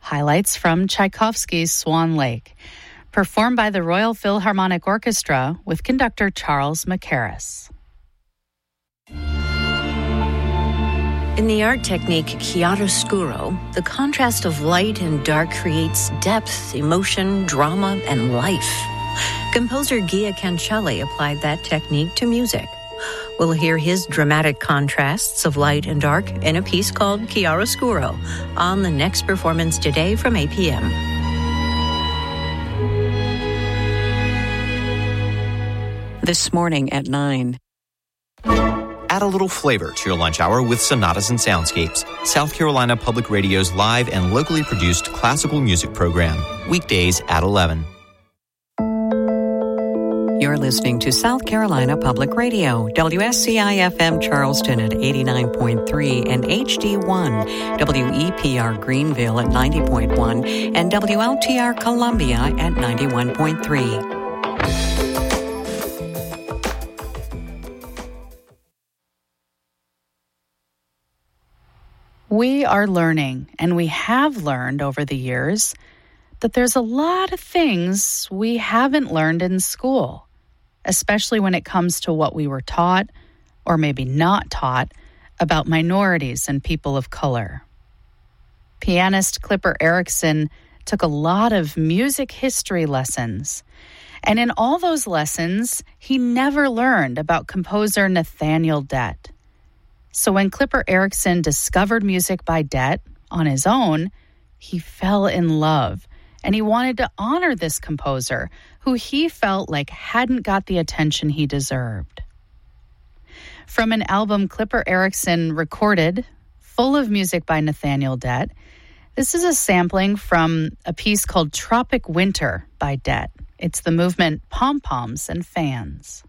highlights from Tchaikovsky's Swan Lake, performed by the Royal Philharmonic Orchestra with conductor Charles Mackerras. In the art technique chiaroscuro, the contrast of light and dark creates depth, emotion, drama, and life. Composer Gia Cancelli applied that technique to music. We'll hear his dramatic contrasts of light and dark in a piece called Chiaroscuro on the next performance today from 8 p.m. This morning at 9. Add a little flavor to your lunch hour with Sonatas and Soundscapes, South Carolina Public Radio's live and locally produced classical music program. Weekdays at 11. You're listening to South Carolina Public Radio, WSCI-FM Charleston at 89.3 and HD1, WEPR Greenville at 90.1 and WLTR Columbia at 91.3. We are learning, and we have learned over the years, that there's a lot of things we haven't learned in school, especially when it comes to what we were taught, or maybe not taught, about minorities and people of color. Pianist Clipper Erickson took a lot of music history lessons, and in all those lessons, he never learned about composer Nathaniel Dett. So when Clipper Erickson discovered music by Dett on his own, he fell in love, and he wanted to honor this composer who he felt like hadn't got the attention he deserved. From an album Clipper Erickson recorded, full of music by Nathaniel Dett, this is a sampling from a piece called Tropic Winter by Dett. It's the movement Pom-Poms and Fans.